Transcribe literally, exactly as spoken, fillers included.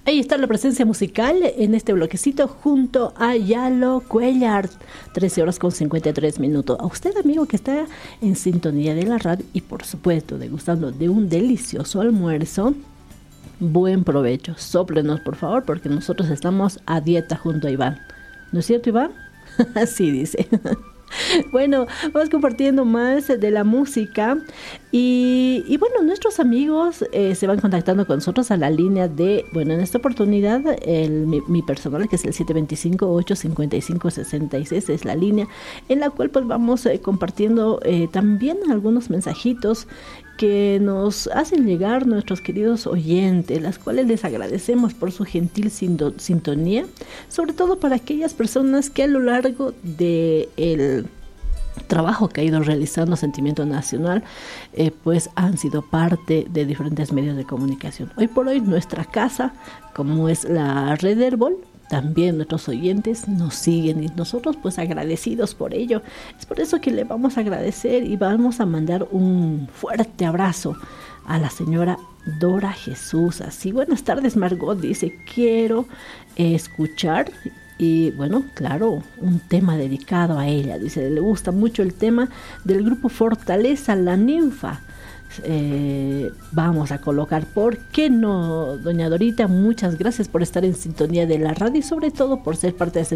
Ahí está la presencia musical en este bloquecito junto a Yalo Cuellar, trece horas con cincuenta y tres minutos. A usted, amigo, que está en sintonía de la radio y por supuesto degustando de un delicioso almuerzo, buen provecho. Sóplenos, por favor, porque nosotros estamos a dieta junto a Iván. ¿No es cierto, Iván? Así dice. Bueno, vamos compartiendo más de la música y, y bueno, nuestros amigos eh, se van contactando con nosotros a la línea de, bueno, en esta oportunidad el, mi, mi personal, que es el siete dos cinco, ocho cinco cinco, seis seis, es la línea en la cual pues vamos eh, compartiendo eh, también algunos mensajitos que nos hacen llegar nuestros queridos oyentes, las cuales les agradecemos por su gentil sintonía, sobre todo para aquellas personas que a lo largo del trabajo que ha ido realizando Sentimiento Nacional, eh, pues han sido parte de diferentes medios de comunicación. Hoy por hoy nuestra casa, como es la Red Herbol, también nuestros oyentes nos siguen y nosotros pues agradecidos por ello. Es por eso que le vamos a agradecer y vamos a mandar un fuerte abrazo a la señora Dora Jesús. Así, buenas tardes, Margot, dice, quiero eh, escuchar y bueno, claro, un tema dedicado a ella. Dice, le gusta mucho el tema del grupo Fortaleza, La Ninfa. Eh, vamos a colocar, ¿por qué no, doña Dorita? Muchas gracias por estar en sintonía de la radio y sobre todo por ser parte de